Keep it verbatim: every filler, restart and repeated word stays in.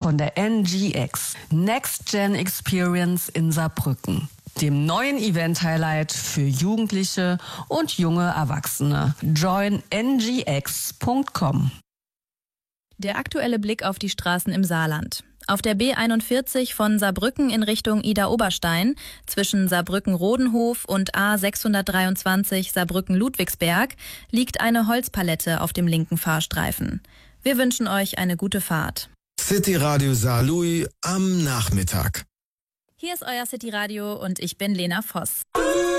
von der N G X, Next Gen Experience in Saarbrücken, dem neuen Event-Highlight für Jugendliche und junge Erwachsene. join n g x punkt com. Der aktuelle Blick auf die Straßen im Saarland. Auf der B einundvierzig von Saarbrücken in Richtung Idar-Oberstein zwischen Saarbrücken-Rodenhof und A sechshundertdreiundzwanzig Saarbrücken-Ludwigsberg liegt eine Holzpalette auf dem linken Fahrstreifen. Wir wünschen euch eine gute Fahrt. City Radio Saarlouis am Nachmittag. Hier ist euer City Radio und ich bin Lena Voss.